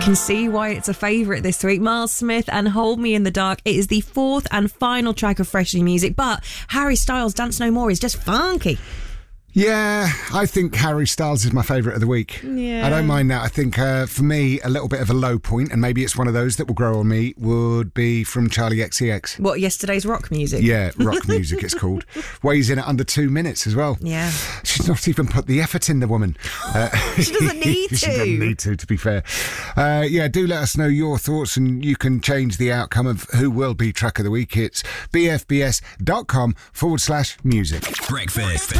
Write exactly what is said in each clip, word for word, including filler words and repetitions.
can see why it's a favourite this week. Miles Smith and Hold Me in the Dark. It is the fourth and final track of Fresh New Music, but Harry Styles' Dance No More is just funky. Yeah, I think Harry Styles is my favourite of the week. Yeah. I don't mind that. I think uh, for me, a little bit of a low point, and maybe it's one of those that will grow on me, would be from Charlie X C X. What, yesterday's rock music? Yeah, rock music it's called. Weighs in at under two minutes as well. Yeah. She's not even put the effort in, the woman. Uh, she doesn't need to. She doesn't need to, to be fair. Uh, yeah, do let us know your thoughts and you can change the outcome of who will be Track of the Week. It's bfbs.com forward slash music. Breakfast.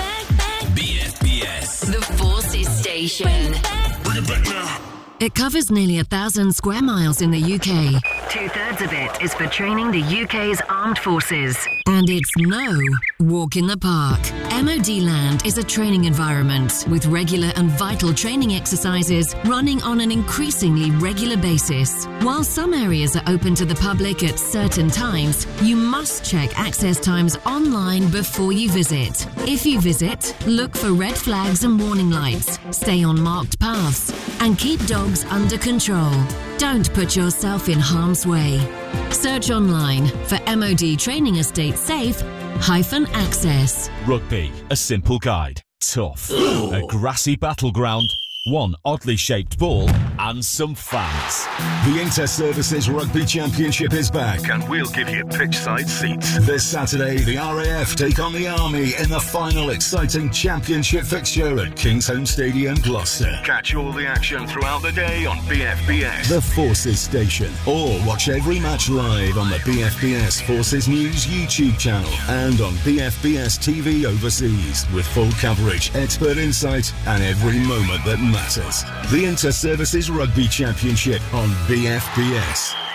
B F B S. The Forces Station. Bring it back now. It covers nearly a thousand square miles in the U K. Two-thirds of it is for training the U K's armed forces. And it's no walk in the park. M O D Land is a training environment with regular and vital training exercises running on an increasingly regular basis. While some areas are open to the public at certain times, you must check access times online before you visit. If you visit, look for red flags and warning lights, stay on marked paths, and keep dogs under control. Don't put yourself in harm's way. Search online for M O D Training Estate Safe hyphen access. Rugby, a simple guide. Tough. A grassy battleground, one oddly shaped ball, and some fans. The Inter-Services Rugby Championship is back and we'll give you pitchside seats. This Saturday, the R A F take on the Army in the final exciting championship fixture at Kingsholm Stadium, Gloucester. Catch all the action throughout the day on B F B S, the Forces Station, or watch every match live on the B F B S Forces News YouTube channel and on B F B S T V overseas with full coverage, expert insight, and every moment that matters. The Inter-Services Rugby Championship on B F B S.